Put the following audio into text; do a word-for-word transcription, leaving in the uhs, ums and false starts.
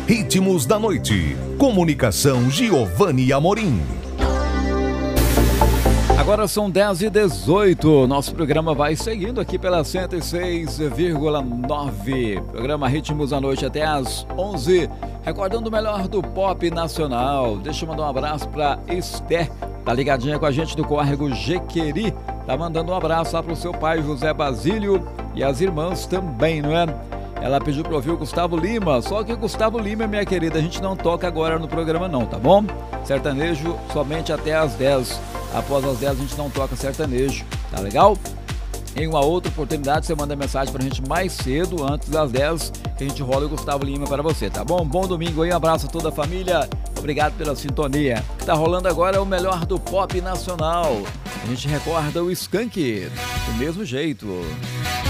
Ritmos da Noite. Comunicação Giovanni Amorim. Agora são dez e dezoito. Nosso programa vai seguindo aqui pela cento e seis vírgula nove. Programa Ritmos da Noite até às onze. Recordando o melhor do pop nacional. Deixa eu mandar um abraço para Esther. Tá ligadinha com a gente do Córrego Jequeri. Tá mandando um abraço lá pro seu pai José Basílio e as irmãs também, não é? Ela pediu para ouvir o Gustavo Lima, só que o Gustavo Lima, minha querida, a gente não toca agora no programa não, tá bom? Sertanejo somente até às dez. Após as dez a gente não toca sertanejo, tá legal? Em uma outra oportunidade você manda mensagem pra gente mais cedo, antes das dez, que a gente rola o Gustavo Lima para você, tá bom? Bom domingo aí, um abraço a toda a família, obrigado pela sintonia. O que tá rolando agora é o melhor do pop nacional. A gente recorda o Skank, do mesmo jeito.